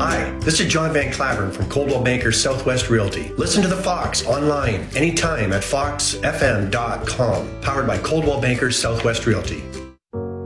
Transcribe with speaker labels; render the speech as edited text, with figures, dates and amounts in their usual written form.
Speaker 1: Hi, this is John Van Claveren from Coldwell Banker Southwest Realty. Listen to The Fox online anytime at foxfm.com. Powered by Coldwell Banker Southwest Realty.